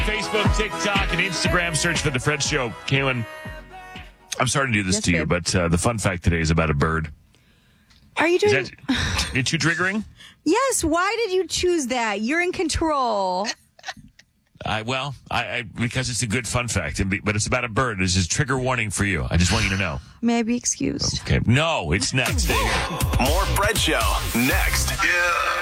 Facebook, TikTok, and Instagram. Search for The Fred Show. Kaylin, I'm sorry to do this to you, but the fun fact today is about a bird. Are you doing... Is too triggering? Yes, why did you choose that? You're in control. Because it's a good fun fact, but it's about a bird. This is trigger warning for you. I just want you to know. May I be excused? Okay. No, it's next. Stay here. More Fred Show next. Yeah.